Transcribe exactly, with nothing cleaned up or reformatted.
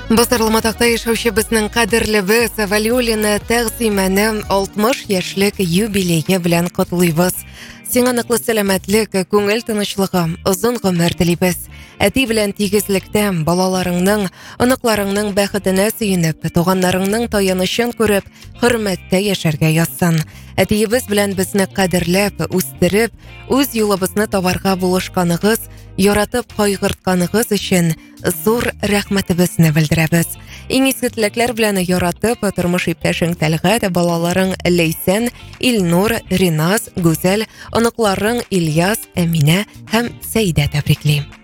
Бастырлы матақта ешеуші біздің қадірлі біз Валиулина тәғзимәні алтмыш яшілік юбилейі білән құтлыйбыз. Сен анықлы сәләмәтлік, көңіл тынышлығы, ұзын ғұмыр тілейбіз. Әти білән тигізлікті балаларыңның, анықларыңның бәхітіне сүйініп, туғанларыңның таянышын көріп, хөрмәттә яшәргә язсын. Әтиебіз білән бізні қадірләп, үстіріп, үз юлыбызны табарға булышқанығыз, яратып қайғыртқанығыз үшін зур рәхмәтебезне белдерәбез. Иң изге теләкләр белән яратып, тормыш иптәшең Тәлгать, балаларың Ләйсән, Илнур, Риназ, Гүзәл, оныкларың Ильяс, Әминә һәм Сәйдә тәбрикли.